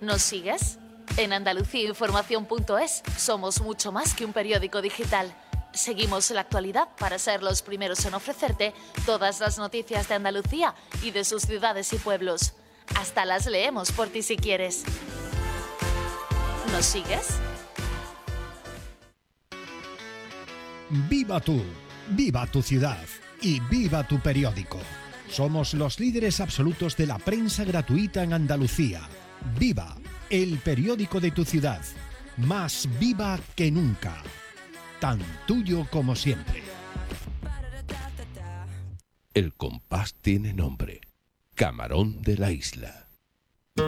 ¿Nos sigues? En andaluciainformación.es somos mucho más que un periódico digital. Seguimos la actualidad para ser los primeros en ofrecerte todas las noticias de Andalucía y de sus ciudades y pueblos. Hasta las leemos por ti si quieres. ¿Nos sigues? Viva tú, viva tu ciudad y viva tu periódico. Somos los líderes absolutos de la prensa gratuita en Andalucía. Viva, el periódico de tu ciudad. Más viva que nunca. Tan tuyo como siempre. El compás tiene nombre. Camarón de la Isla.